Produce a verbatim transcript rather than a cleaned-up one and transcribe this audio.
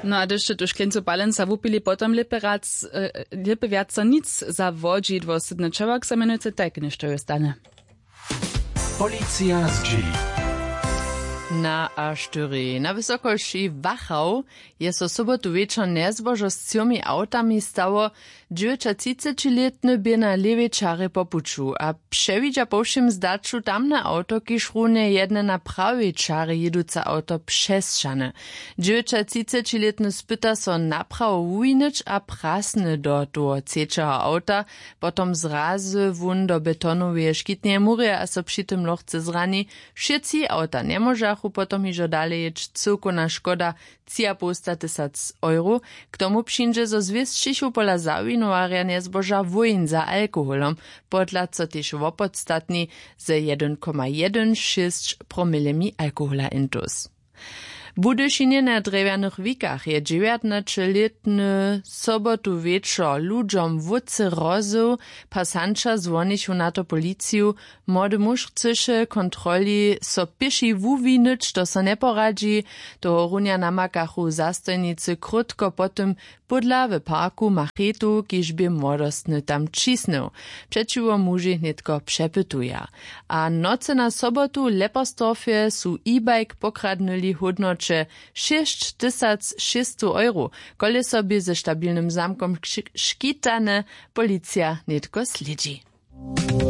No a když tu šklincu balenca wupili potom lepe rac, lepe viaca nic za wodźidło sydny człowiek zamienujcy tak, niż to jest dane. Policja z G. Na A cztery. Na wysokości Wachau je so sobotu wieczor nezbożo z ciomi autami stało dziewięćdziesięcioletny bie na lewej czary po puczu, a przewidza po všim zdaczu tamne auto, kiż runie jedne na prawej czary jeduce auto przestrzane. dziewięćdziesięcioletny spyta so naprawo wujnyć a prasny do toho cečeho auta, potom zrazy wun do betonowej szkitnie mury, a so przy tym lochce zrani. Wszyscy auta nie możachu potom iżo dalej jeść cyrkuna szkoda trzy i pół tysiąca euro. K tomu przyjdzie zo zwieszczychu pola zawinowarja nezboża wojn za alkoholom, podla co też wopodstatni ze jeden przecinek sześć promilemi alkohola intus. W Budyšinie na Drewjanych Wikach je dziewiętnastoletny sobotu wieczor ludziom wódcy rozu pasanča dzwonichu na to policiju, młody muž chceše kontroli so pěši wuwinić, to so ne poradzi, toho runia namakachu zastojnicy krótko potem podla w parku machetu, kiž by młodostny tam cisnął. Przeciwo muži hnitko przepytuja. A noce na sobotu Lepersdorfie su e-bike pokradnuli hodnocie sześć tysięcy sześćset euro. Kole sobie ze stabilnym zamkom szkitane, policja hnitko sledzi.